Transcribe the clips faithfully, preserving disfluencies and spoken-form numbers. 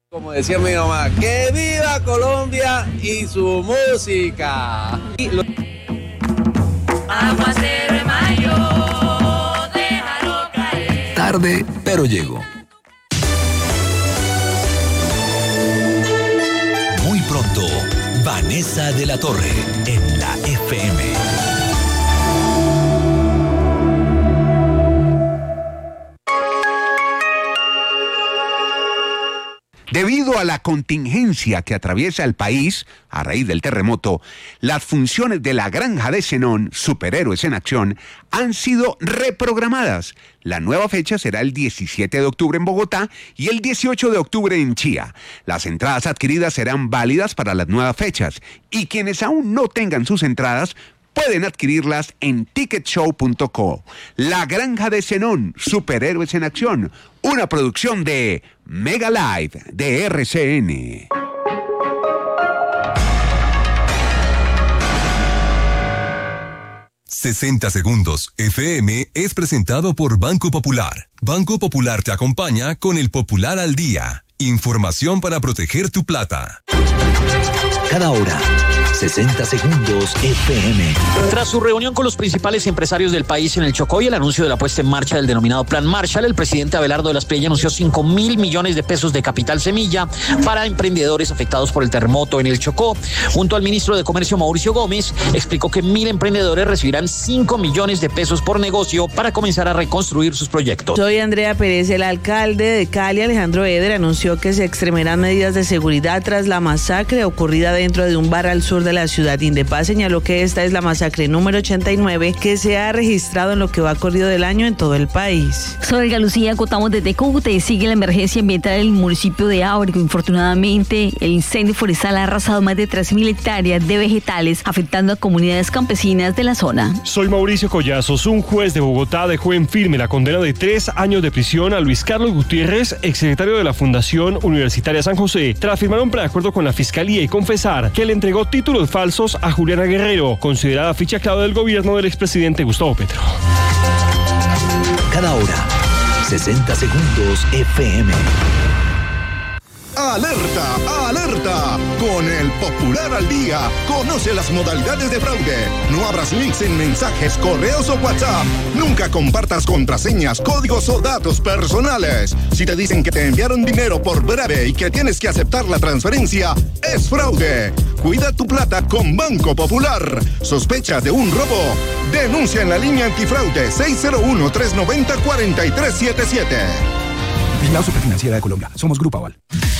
Como decía mi mamá, ¡que viva Colombia y su música! Y lo... Aguacero en mayo, déjalo caer. Tarde, pero llego. Muy pronto, Vanessa de la Torre en la F M. Debido a la contingencia que atraviesa el país a raíz del terremoto, las funciones de la Granja de Zenón, Superhéroes en Acción, han sido reprogramadas. La nueva fecha será el diecisiete de octubre en Bogotá y el dieciocho de octubre en Chía. Las entradas adquiridas serán válidas para las nuevas fechas y quienes aún no tengan sus entradas pueden adquirirlas en ticket show punto co. La Granja de Zenón, Superhéroes en Acción, una producción de Mega Live de R C N. sesenta segundos F M es presentado por Banco Popular. Banco Popular te acompaña con el Popular al Día. Información para proteger tu plata. Cada hora, sesenta segundos F M. Tras su reunión con los principales empresarios del país en el Chocó y el anuncio de la puesta en marcha del denominado Plan Marshall, el presidente Abelardo de la Espriella anunció cinco mil millones de pesos de capital semilla para emprendedores afectados por el terremoto en el Chocó. Junto al ministro de Comercio Mauricio Gómez, explicó que mil emprendedores recibirán cinco millones de pesos por negocio para comenzar a reconstruir sus proyectos. Soy Andrea Pérez. El alcalde de Cali, Alejandro Eder, anunció que se extremarán medidas de seguridad tras la masacre ocurrida dentro de un bar al sur de la ciudad. Indepaz señaló que esta es la masacre número ochenta y nueve que se ha registrado en lo que va corrido del año en todo el país. Sobre Lucía, contamos desde Cúcuta y sigue la emergencia ambiental en el municipio de Áurico. Infortunadamente, el incendio forestal ha arrasado más de tres mil hectáreas de vegetales, afectando a comunidades campesinas de la zona. Soy Mauricio Collazos. Un juez de Bogotá dejó en firme la condena de tres años de prisión a Luis Carlos Gutiérrez, exsecretario de la Fundación Universitaria San José, tras firmar un preacuerdo con la Fiscalía y confesar que le entregó títulos falsos a Juliana Guerrero, considerada ficha clave del gobierno del expresidente Gustavo Petro. Cada hora, sesenta segundos F M. ¡Alerta! ¡Alerta! Con el Popular al Día, conoce las modalidades de fraude. No abras links en mensajes, correos o WhatsApp. Nunca compartas contraseñas, códigos o datos personales. Si te dicen que te enviaron dinero por breve y que tienes que aceptar la transferencia, es fraude. Cuida tu plata con Banco Popular. ¿Sospechas de un robo? Denuncia en la línea antifraude seis cero uno, tres nueve cero, cuatro tres siete siete. Vigilado Superfinanciera de Colombia. Somos Grupo Aval.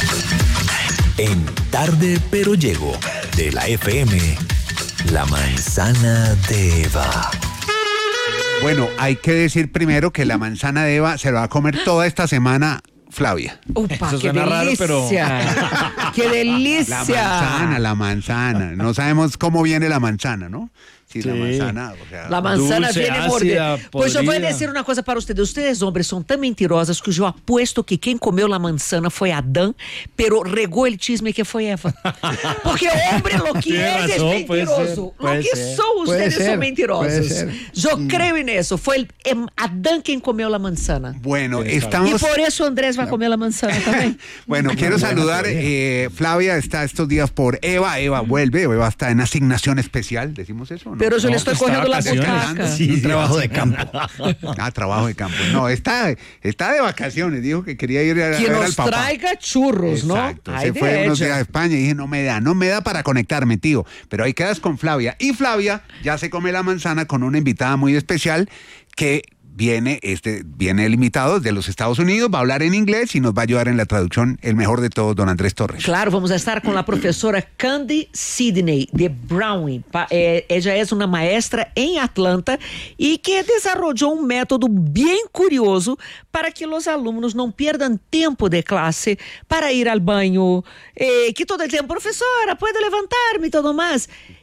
En Tarde pero Llego, de la F M, la manzana de Eva. Bueno, hay que decir primero que la manzana de Eva se la va a comer toda esta semana Flavia. Upa, Eso qué delicia. Raro, pero... ¡Qué delicia! La manzana, la manzana. No sabemos cómo viene la manzana, ¿no? Sí, sí, la manzana, o sea, la manzana dulce, viene mordida. Pois eu vou dizer uma coisa para vocês. Ustedes, homens, são tão mentirosos que eu apuesto que quem comeu a manzana foi Adão, pero regou el chisme que foi Eva. Porque homem, lo que é, é mentiroso. Lo que são, ustedes são mentirosos. Eu creio nisso. Foi Adão quem comeu a manzana. Bueno, estamos... E por isso Andrés vai comer a manzana também. Bueno, quiero saludar, eh, Flavia está estos días por Eva. Eva vuelve, Eva está en asignación especial, ¿decimos eso? ¿No? Pero yo no, le estoy cogiendo la butaca. Sí, un trabajo de campo. Ah, trabajo de campo. No, está, está de vacaciones. Dijo que quería ir a, que a ver nos al papá. traiga churros, ¿no? Exacto. Se fue ella. unos días a España y dije, no me da, no me da para conectarme, tío. Pero ahí quedas con Flavia. Y Flavia ya se come la manzana con una invitada muy especial que... Viene, este, viene el invitado de los Estados Unidos, va a hablar en inglés y nos va a ayudar en la traducción, el mejor de todos, don Andrés Torres. Claro, vamos a estar con la profesora Candy Sidney de Browning. Eh, ella es una maestra en Atlanta y que desarrolló un método bien curioso para que los alumnos no pierdan tiempo de clase para ir al baño, eh, que todo el tiempo, profesora, ¿puedo levantarme y todo más?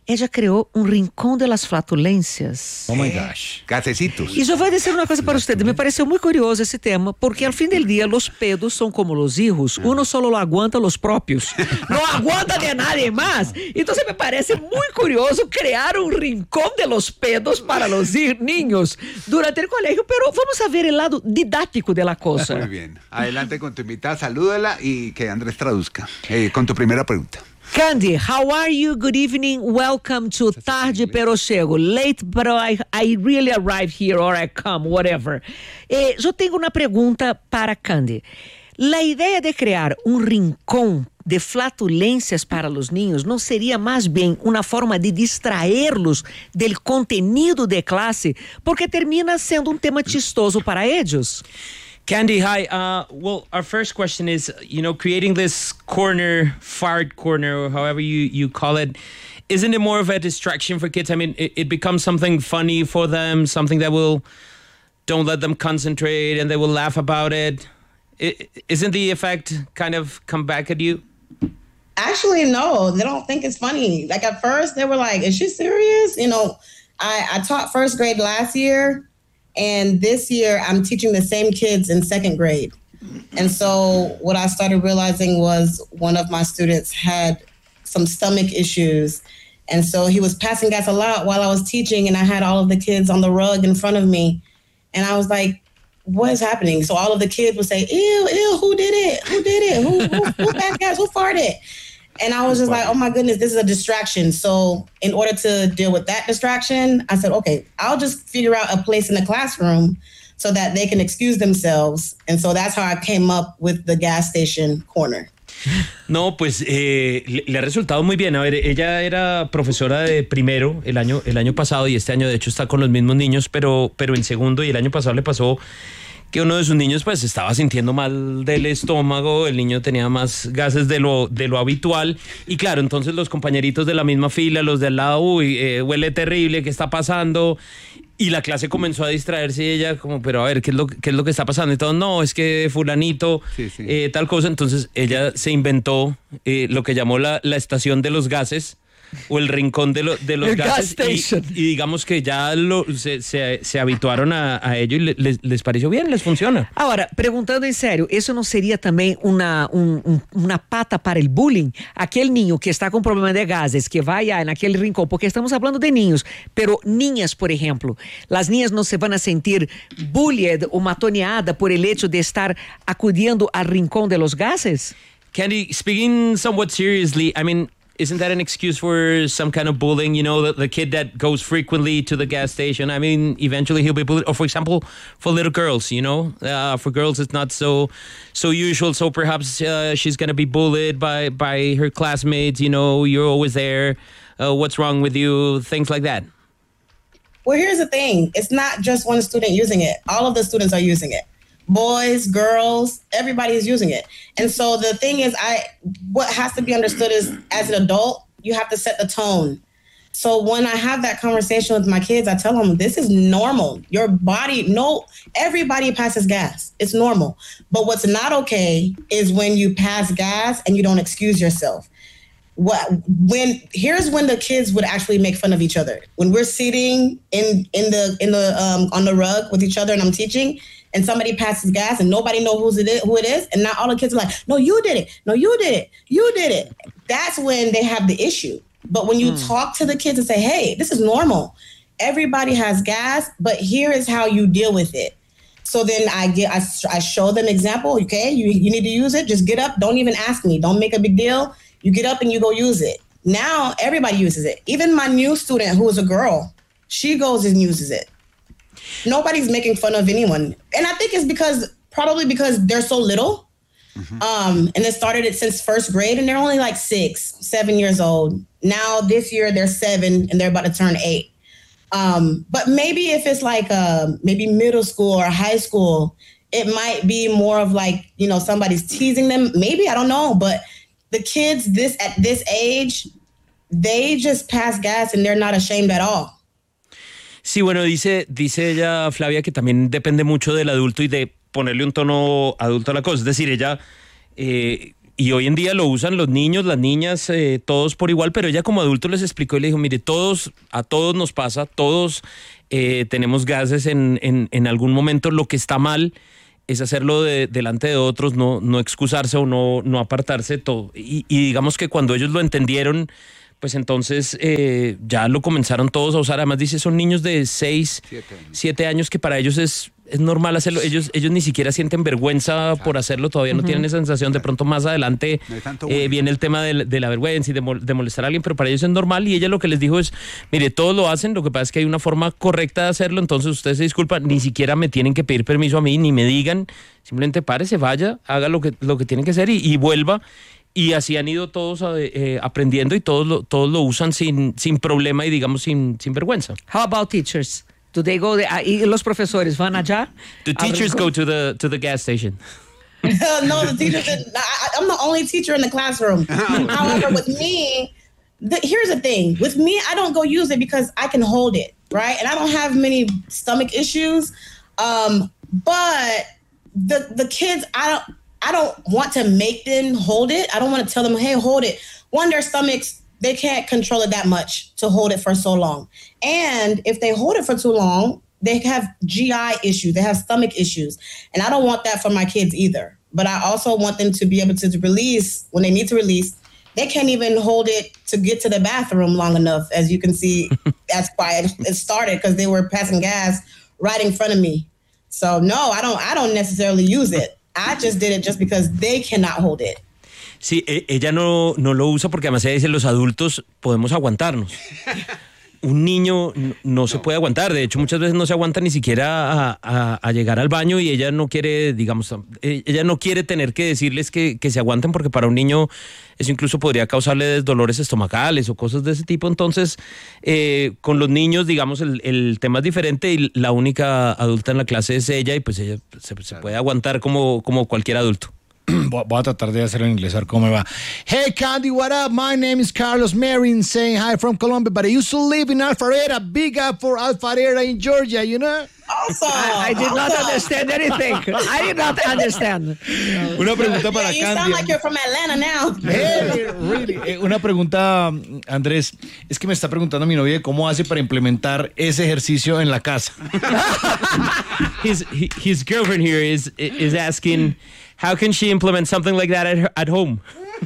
ella creou um rincão de las flatulências. Oh my gosh. Gasecitos. E eu vou dizer uma coisa para você, me pareceu muito curioso esse tema, porque ao fim del dia, os pedos são como os hijos, uno solo lo aguanta los próprios, não aguanta de nadie mais. Então me parece muito curioso criar um rincão de los pedos para los niños durante o colégio, pero vamos a ver el lado didáctico de la cosa. Muy bien, adelante con tu invitada, salúdala y que Andrés traduzca. Eh, con tu primera pregunta. Candy, how are you? Good evening. Welcome to Tarde Pero Chego. Late, but I, I really arrive here or I come, whatever. Eh, eu tenho uma pergunta para Candy. A ideia de criar um rincão de flatulências para os niños não seria mais bem uma forma de distraí-los do contenido de classe, porque termina sendo um tema chistoso para eles? Candy, hi. Uh, well, our first question is, you know, creating this corner, fart corner, or however you, you call it, isn't it more of a distraction for kids? I mean, it, it becomes something funny for them, something that will, don't let them concentrate and they will laugh about it. it isn't the effect kind of come back at you? Actually, no, they don't think it's funny. Like at first they were like, is she serious? You know, I, I taught first grade last year. And this year, I'm teaching the same kids in second grade. And so what I started realizing was one of my students had some stomach issues. And so he was passing gas a lot while I was teaching, and I had all of the kids on the rug in front of me. And I was like, what is happening? So all of the kids would say, ew, ew, who did it? Who did it? Who, who, who passed gas? Who farted? And I was just like, oh my goodness, this is a distraction. So in order to deal with that distraction, I said, okay, I'll just figure out a place in the classroom so that they can excuse themselves. And so that's how I came up with the gas station corner. No, pues eh, le, le ha resultado muy bien. A ver, ella era profesora de primero el año, el año pasado y este año de hecho está con los mismos niños, pero, pero en segundo, y el año pasado le pasó que uno de sus niños pues estaba sintiendo mal del estómago, el niño tenía más gases de lo, de lo habitual y claro, entonces los compañeritos de la misma fila, los de al lado, uy, eh, huele terrible, ¿qué está pasando? Y la clase comenzó a distraerse y ella como, pero a ver, ¿qué es lo, qué es lo que está pasando? Y todo, no, es que fulanito, sí, sí. Eh, tal cosa. Entonces ella se inventó eh, lo que llamó la, la estación de los gases, o el rincón de, lo, de los el gases gas y, y digamos que ya lo, se, se, se habituaron a, a ello y les, les pareció bien, les funciona. Agora, perguntando em sério, isso não seria também uma, um, um, uma pata para o bullying? Aquele ninho que está com problema de gases, que vai ah, naquele rincão, porque estamos falando de ninhos, pero niñas, por exemplo, as niñas não se vão a sentir bullied ou matoneada por el hecho de estar acudindo ao rincão de los gases? Candy, speaking somewhat seriously, I mean, isn't that an excuse for some kind of bullying? You know, the, the kid that goes frequently to the gas station, I mean, eventually he'll be bullied. Or for example, for little girls, you know, uh, for girls it's not so so usual. So perhaps uh, she's going to be bullied by, by her classmates, you know, you're always there. Uh, what's wrong with you? Things like that. Well, here's the thing. It's not just one student using it. All of the students are using it. Boys, girls, everybody is using it. And so the thing is, I what has to be understood is, as an adult, you have to set the tone. So when I have that conversation with my kids, I tell them, this is normal. Your body, no, everybody passes gas. It's normal. But what's not okay is when you pass gas and you don't excuse yourself. What when here's when the kids would actually make fun of each other. When we're sitting in in the in the um, on the rug with each other and I'm teaching, and somebody passes gas and nobody knows who's it is, who it is, and now all the kids are like, no, you did it. No, you did it. You did it. That's when they have the issue. But when you mm. talk to the kids and say, hey, this is normal. Everybody has gas, but here is how you deal with it. So then I get, I, I show them example. Okay, you, you need to use it. Just get up. Don't even ask me. Don't make a big deal. You get up and you go use it. Now everybody uses it. Even my new student, who is a girl, she goes and uses it. Nobody's making fun of anyone. And I think it's because, probably because they're so little. Mm-hmm. Um, and they started it since first grade and they're only like six, seven years old. Now this year they're seven and they're about to turn eight. Um, but maybe if it's like uh, maybe middle school or high school, it might be more of like, you know, somebody's teasing them. Maybe, I don't know. But the kids this at this age, they just pass gas and they're not ashamed at all. Sí, bueno, dice, dice ella, Flavia, que también depende mucho del adulto y de ponerle un tono adulto a la cosa. Es decir, ella, eh, y hoy en día lo usan los niños, las niñas, eh, todos por igual, pero ella como adulto les explicó y le dijo, mire, todos, a todos nos pasa, todos eh, tenemos gases en, en, en algún momento. Lo que está mal es hacerlo de, delante de otros, no, no excusarse o no, no apartarse todo. Y, y digamos que cuando ellos lo entendieron, pues entonces eh, ya lo comenzaron todos a usar. Además dice, son niños de seis, siete años que para ellos es, es normal hacerlo. Ellos, ellos ni siquiera sienten vergüenza claro. por hacerlo, todavía no uh-huh. tienen esa sensación. De pronto más adelante no eh, viene el tema de, de la vergüenza y de, de molestar a alguien, pero para ellos es normal. Y ella lo que les dijo es, mire, todos lo hacen, lo que pasa es que hay una forma correcta de hacerlo, entonces ustedes se disculpan, ni siquiera me tienen que pedir permiso a mí, ni me digan, simplemente párese, vaya, haga lo que, lo que tienen que hacer y, y vuelva. Y así han ido todos eh, aprendiendo y todos lo, todos lo usan sin, sin problema y digamos sin, sin vergüenza. How about teachers? Do they go there? ¿Y los profesores van allá? The teachers go to the to the gas station. No, the teachers. I, I'm the only teacher in the classroom. However, with me, the, here's the thing. With me, I don't go use it because I can hold it, right? And I don't have many stomach issues. Um, but the the kids, I don't. I don't want to make them hold it. I don't want to tell them, hey, hold it. One, their stomachs, they can't control it that much to hold it for so long. And if they hold it for too long, they have G I issues. They have stomach issues. And I don't want that for my kids either. But I also want them to be able to release when they need to release. They can't even hold it to get to the bathroom long enough. As you can see, that's why it, it started, because they were passing gas right in front of me. So no, I don't, I don't necessarily use it. I just did it just because they cannot hold it. Sí, ella no, no lo usa porque además ella dice, los adultos podemos aguantarnos. Un niño no, no se puede aguantar, de hecho muchas veces no se aguanta ni siquiera a, a, a llegar al baño y ella no quiere, digamos, ella no quiere tener que decirles que, que se aguanten porque para un niño eso incluso podría causarle dolores estomacales o cosas de ese tipo. Entonces, eh, con los niños, digamos, el, el tema es diferente y la única adulta en la clase es ella y pues ella se, se puede aguantar como, como cualquier adulto. Voy a tratar de hacerlo en inglés, a ver cómo me va. Hey, Candy, what up? My name is Carlos Marin, saying hi from Colombia, but I used to live in Alpharetta. Big up for Alpharetta in Georgia, you know? Awesome. I, I did not understand anything. I did not understand. Una pregunta para yeah, you Candy. You sound like you're from Atlanta now. Hey, really? Eh, una pregunta, Andrés. Es que me está preguntando mi novia cómo hace para implementar ese ejercicio en la casa. his, his girlfriend here is, is asking... How can she implement something like that at, her, at home?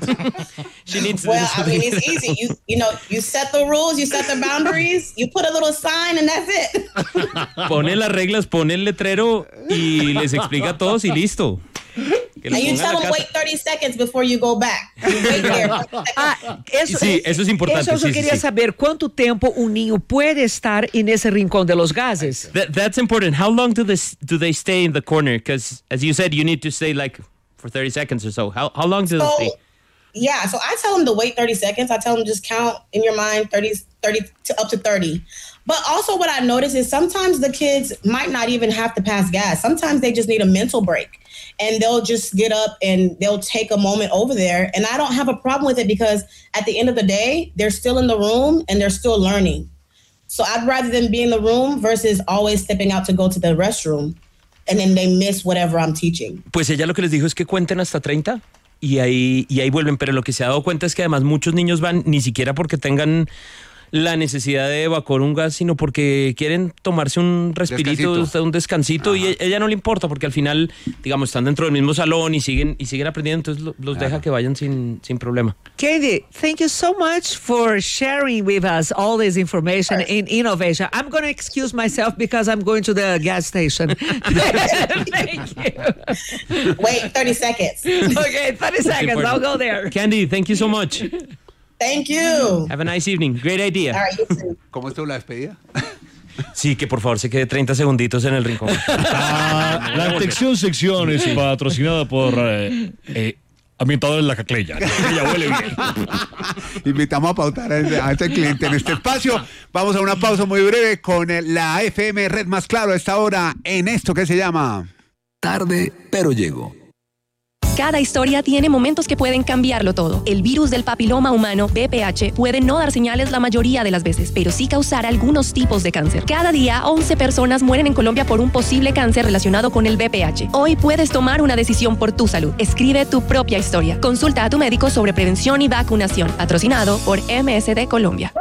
She needs to well, I mean, it's easy. You you know, you set the rules, you set the boundaries, you put a little sign, and that's it. Pone las reglas, pone el letrero y les explica a todos y listo. And you tell them wait thirty seconds before you go back. You wait there. Ah, eso, sí, eso es importante. Eso yo sí, quería sí, sí. saber cuánto tiempo un niño puede estar en ese rincón de los gases. That, that's important. How long do this do they stay in the corner? Because as you said, you need to stay like for thirty seconds or so. How how long do so, they stay? Yeah, so I tell them to wait thirty seconds. I tell them just count in your mind thirty, thirty to up to thirty. But also what I notice is sometimes the kids might not even have to pass gas. Sometimes they just need a mental break. And they'll just get up and they'll take a moment over there. And I don't have a problem with it because at the end of the day, they're still in the room and they're still learning. So I'd rather them be in the room versus always stepping out to go to the restroom. And then they miss whatever I'm teaching. Pues ella lo que les dijo es que cuenten hasta treinta y ahí, y ahí vuelven. Pero lo que se ha dado cuenta es que además muchos niños van ni siquiera porque tengan la necesidad de evacuar un gas, sino porque quieren tomarse un respirito, descansito. un descansito. Ajá. Y ella no le importa porque al final, digamos, están dentro del mismo salón y siguen y siguen aprendiendo, entonces los Ajá. deja que vayan sin, sin problema. Candy, thank you so much for sharing with us all this information in innovation. I'm going to excuse myself because I'm going to the gas station. Thank you. Wait thirty seconds. Okay, thirty seconds. I'll go there. Candy, thank you so much. Thank you. Have a nice evening. Great idea. All right, you too. ¿Cómo estuvo la despedida? Sí, que por favor se quede treinta segunditos en el rincón. Ah, la sección sección es patrocinada por eh, eh, Ambientadores La Cacleya. La Cacleya huele bien. Invitamos a pautar a este cliente en este espacio. Vamos a una pausa muy breve con la F M Red Más Claro a esta hora en esto que se llama Tarde, pero llego. Cada historia tiene momentos que pueden cambiarlo todo. El virus del papiloma humano, V P H, puede no dar señales la mayoría de las veces, pero sí causar algunos tipos de cáncer. Cada día, once personas mueren en Colombia por un posible cáncer relacionado con el V P H. Hoy puedes tomar una decisión por tu salud. Escribe tu propia historia. Consulta a tu médico sobre prevención y vacunación. Patrocinado por M S D Colombia.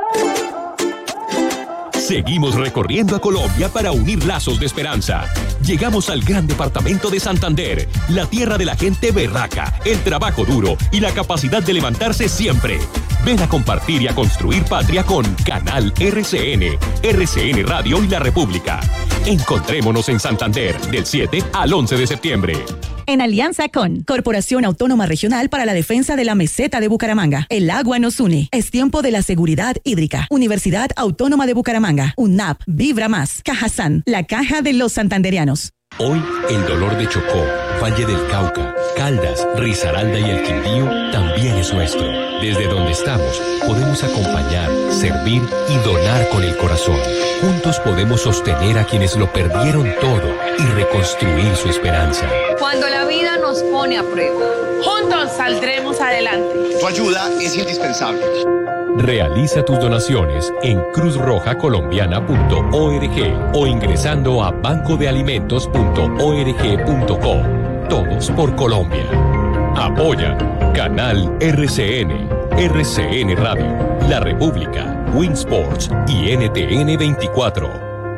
Seguimos recorriendo a Colombia para unir lazos de esperanza. Llegamos al gran departamento de Santander, la tierra de la gente berraca, el trabajo duro y la capacidad de levantarse siempre. Ven a compartir y a construir patria con Canal R C N, R C N Radio y La República. Encontrémonos en Santander del siete al once de septiembre. En alianza con Corporación Autónoma Regional para la Defensa de la Meseta de Bucaramanga. El agua nos une. Es tiempo de la seguridad hídrica. Universidad Autónoma de Bucaramanga. UNAP. Vibra Más. Cajazán. La caja de los santanderianos. Hoy, el dolor de Chocó, Valle del Cauca, Caldas, Risaralda y el Quindío también es nuestro. Desde donde estamos, podemos acompañar, servir y donar con el corazón. Juntos podemos sostener a quienes lo perdieron todo y reconstruir su esperanza. Cuando la vida nos pone a prueba, juntos saldremos adelante. Tu ayuda es indispensable. Realiza tus donaciones en cruz roja colombiana punto org o ingresando a banco de alimentos punto org punto co. Todos por Colombia. Apoya Canal R C N, R C N Radio, La República, Winsports y N T N veinticuatro.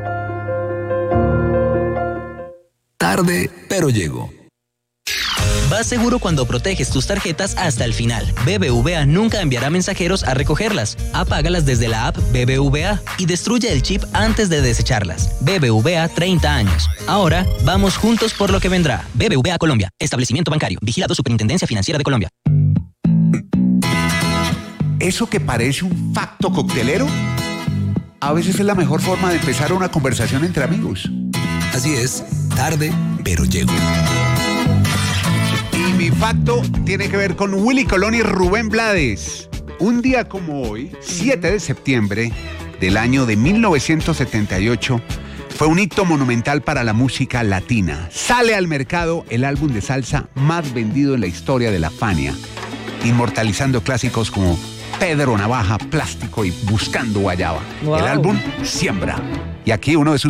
Tarde, pero llego. Vas seguro cuando proteges tus tarjetas hasta el final. B B V A nunca enviará mensajeros a recogerlas. Apágalas desde la app B B V A y destruye el chip antes de desecharlas. B B V A treinta años. Ahora, vamos juntos por lo que vendrá. B B V A Colombia. Establecimiento bancario. Vigilado Superintendencia Financiera de Colombia. ¿Eso que parece un facto coctelero? A veces es la mejor forma de empezar una conversación entre amigos. Así es. Tarde, pero llego. Y mi facto tiene que ver con Willy Colón y Rubén Blades. Un día como hoy, siete de septiembre del año de mil novecientos setenta y ocho, fue un hito monumental para la música latina. Sale al mercado el álbum de salsa más vendido en la historia de la Fania, inmortalizando clásicos como Pedro Navaja, Plástico y Buscando Guayaba. Wow. El álbum Siembra. Y aquí uno de sus